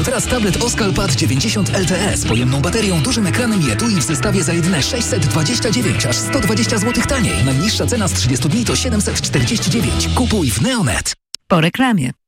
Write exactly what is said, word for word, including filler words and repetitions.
A teraz tablet Oscal-Pad dziewięćdziesiąt L T E z pojemną baterią, dużym ekranem i etui w zestawie za jedyne sześćset dwadzieścia dziewięć, aż sto dwadzieścia złotych taniej. Najniższa cena z trzydziestu dni to siedemset czterdzieści dziewięć. Kupuj w Neonet. Po reklamie.